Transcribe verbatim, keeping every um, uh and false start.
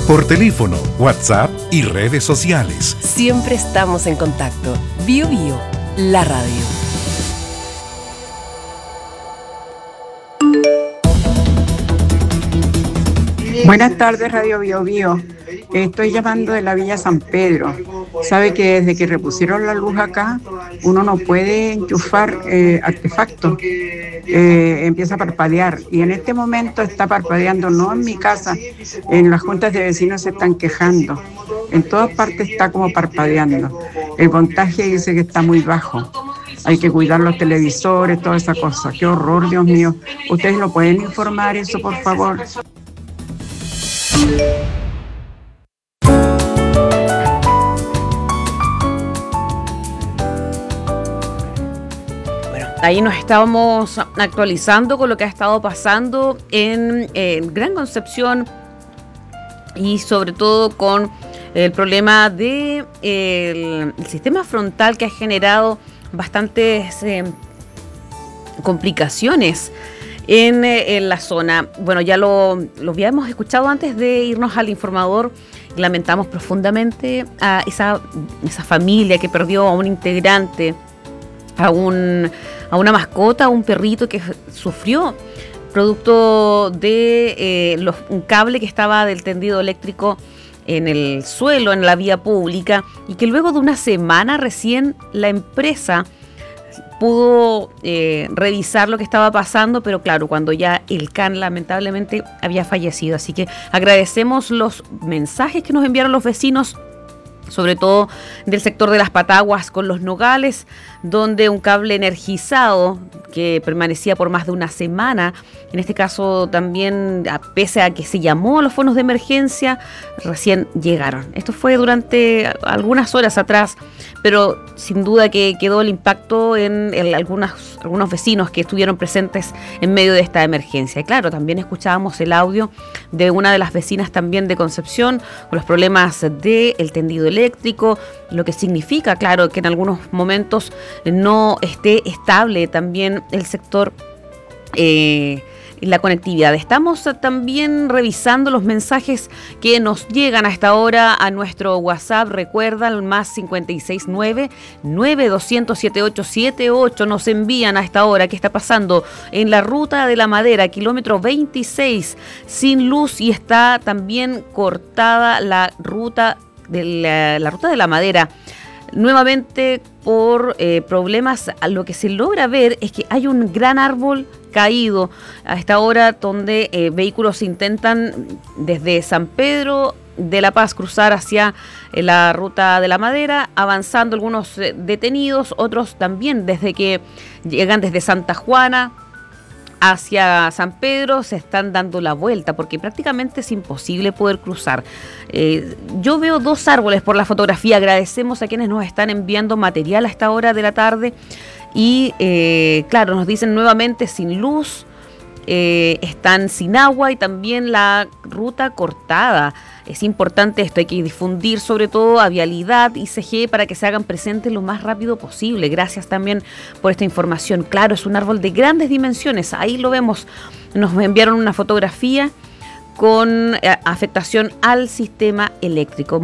por teléfono, WhatsApp y redes sociales. Siempre estamos en contacto. Bio Bio, la radio. Buenas tardes, Radio Bio Bio. Estoy llamando de la Villa San Pedro. Sabe que desde que repusieron la luz acá, uno no puede enchufar eh, artefactos. Eh, empieza a parpadear. Y en este momento está parpadeando, no en mi casa, en las juntas de vecinos se están quejando. En todas partes está como parpadeando. El voltaje dice que está muy bajo. Hay que cuidar los televisores, toda esa cosa. ¡Qué horror, Dios mío! ¿Ustedes lo pueden informar eso, por favor? Bueno, ahí nos estábamos actualizando con lo que ha estado pasando en, en Gran Concepción y sobre todo con el problema del de el sistema frontal que ha generado bastantes eh, complicaciones En, en la zona. Bueno, ya lo, lo habíamos escuchado antes de irnos al informador. Lamentamos profundamente a esa, esa familia que perdió a un integrante, a, un, a una mascota, a un perrito que sufrió producto de eh, los, un cable que estaba del tendido eléctrico en el suelo, en la vía pública, y que luego de una semana recién la empresa pudo eh, revisar lo que estaba pasando, pero claro, cuando ya el can lamentablemente había fallecido. Así que agradecemos los mensajes que nos enviaron los vecinos, sobre todo del sector de Las Pataguas con Los Nogales, donde un cable energizado que permanecía por más de una semana, en este caso también, pese a que se llamó a los fondos de emergencia, recién llegaron. Esto fue durante algunas horas atrás, pero sin duda que quedó el impacto en, en algunas, algunos vecinos que estuvieron presentes en medio de esta emergencia. Y claro, también escuchábamos el audio de una de las vecinas también de Concepción, con los problemas del tendido eléctrico, lo que significa, claro, que en algunos momentos no esté estable también el sector, eh, la conectividad. Estamos también revisando los mensajes que nos llegan a esta hora a nuestro WhatsApp. Recuerda, el más cincuenta y seis nueve, nueve dos cero cero, siete ocho siete ocho. Nos envían a esta hora qué está pasando en la Ruta de la Madera, kilómetro veintiséis, sin luz, y está también cortada la ruta de la, la Ruta de la Madera. Nuevamente por eh, problemas, lo que se logra ver es que hay un gran árbol caído a esta hora, donde eh, vehículos intentan desde San Pedro de La Paz cruzar hacia eh, la Ruta de la Madera, avanzando algunos eh, detenidos, otros también desde que llegan desde Santa Juana hacia San Pedro se están dando la vuelta porque prácticamente es imposible poder cruzar. Eh, yo veo dos árboles por la fotografía. Agradecemos a quienes nos están enviando material a esta hora de la tarde y eh, claro, nos dicen nuevamente sin luz, eh, están sin agua y también la ruta cortada. Es importante esto, hay que difundir sobre todo a Vialidad y C G para que se hagan presentes lo más rápido posible. Gracias también por esta información. Claro, es un árbol de grandes dimensiones, ahí lo vemos. Nos enviaron una fotografía con afectación al sistema eléctrico.